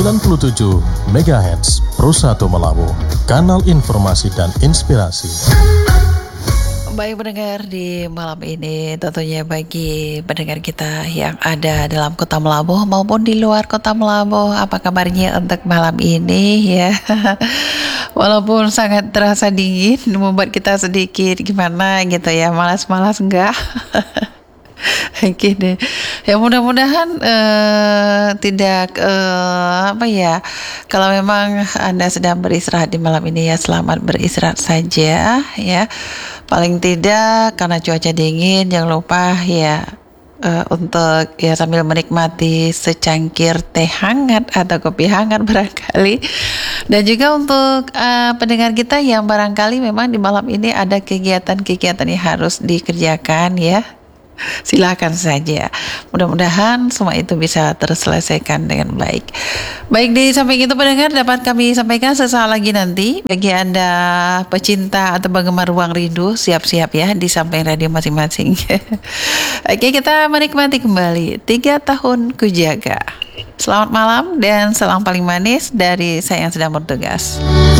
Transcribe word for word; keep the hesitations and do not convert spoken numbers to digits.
sembilan puluh tujuh megahertz Pro satu Melabu, kanal informasi dan inspirasi. Baik pendengar, di malam ini tentunya bagi pendengar kita yang ada dalam kota Melabuh maupun di luar kota Melabuh, apa kabarnya untuk malam ini ya? Walaupun sangat terasa dingin, membuat kita sedikit gimana gitu ya, malas-malas enggak? Gini, ya mudah-mudahan uh, tidak uh, apa ya. Kalau memang Anda sedang beristirahat di malam ini ya, selamat beristirahat saja ya. Paling tidak karena cuaca dingin, jangan lupa ya uh, untuk ya sambil menikmati secangkir teh hangat atau kopi hangat barangkali. Dan juga untuk uh, pendengar kita yang barangkali memang di malam ini ada kegiatan-kegiatan yang harus dikerjakan ya. Silakan saja. Mudah-mudahan semua itu bisa terselesaikan dengan baik. Baik, di samping itu pendengar dapat kami sampaikan sesaat lagi nanti bagi Anda pecinta atau penggemar Ruang Rindu, siap-siap ya di samping radio masing-masing. Oke, kita menikmati kembali Tiga Tahun Kujaga. Selamat malam dan salam paling manis dari saya yang sedang bertugas.